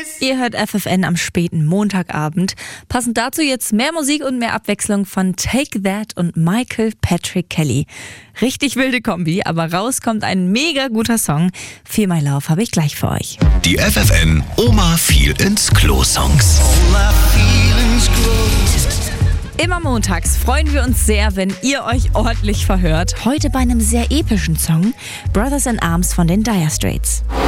Ihr hört FFN am späten Montagabend. Passend dazu jetzt mehr Musik und mehr Abwechslung von Take That und Michael Patrick Kelly. Richtig wilde Kombi, aber raus kommt ein mega guter Song. Feel My Love habe ich gleich für euch. Die FFN Oma fiel ins Klo-Songs. Immer montags freuen wir uns sehr, wenn ihr euch ordentlich verhört. Heute bei einem sehr epischen Song, Brothers in Arms von den Dire Straits.